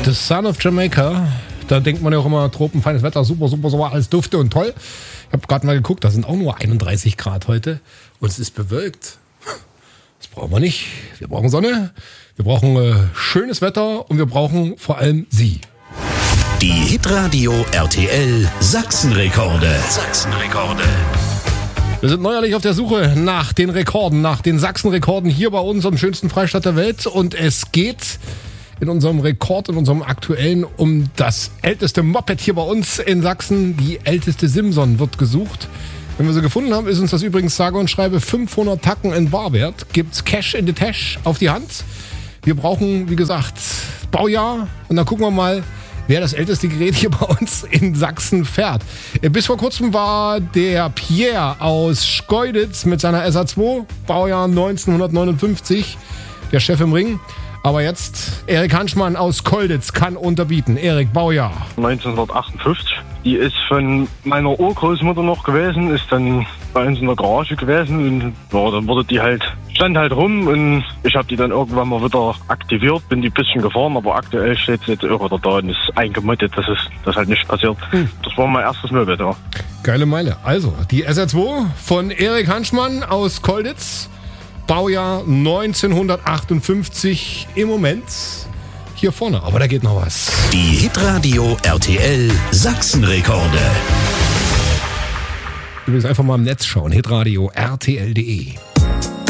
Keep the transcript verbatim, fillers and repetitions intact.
The Son of Jamaica. Da denkt man ja auch immer, tropenfeines Wetter, super, super, super, alles dufte und toll. Ich habe gerade mal geguckt, da sind auch nur einunddreißig Grad heute und es ist bewölkt. Das brauchen wir nicht. Wir brauchen Sonne, wir brauchen äh, schönes Wetter und wir brauchen vor allem Sie. Die Hitradio R T L Sachsenrekorde. Sachsenrekorde. Wir sind neuerlich auf der Suche nach den Rekorden, nach den Sachsenrekorden hier bei uns am schönsten Freistaat der Welt. Und es geht in unserem Rekord, in unserem aktuellen, um das älteste Moped hier bei uns in Sachsen. Die älteste Simson wird gesucht. Wenn wir sie gefunden haben, ist uns das übrigens sage und schreibe fünfhundert Tacken in Barwert. Gibt's Cash in the Tash auf die Hand. Wir brauchen, wie gesagt, Baujahr. Und dann gucken wir mal, wer das älteste Gerät hier bei uns in Sachsen fährt. Bis vor kurzem war der Pierre aus Schkeuditz mit seiner S A zwei, Baujahr neunzehnhundertneunundfünfzig, der Chef im Ring. Aber jetzt Erik Hanschmann aus Kolditz kann unterbieten. Erik, Baujahr. neunzehnhundertachtundfünfzig. Die ist von meiner Urgroßmutter noch gewesen, ist dann bei uns in der Garage gewesen und ja, dann wurde die halt, stand halt rum und ich habe die dann irgendwann mal wieder aktiviert, bin die ein bisschen gefahren, aber aktuell steht sie jetzt auch wieder da und ist eingemottet, dass es das halt nicht passiert. Hm. Das war mein erstes Moped, ja. Geile Meile. Also, die S R zwei von Erik Hanschmann aus Kolditz, Baujahr neunzehnhundertachtundfünfzig, im Moment hier vorne, aber da geht noch was. Die Hitradio R T L Sachsenrekorde. Übrigens einfach mal im Netz schauen, hitradio R T L punkt de.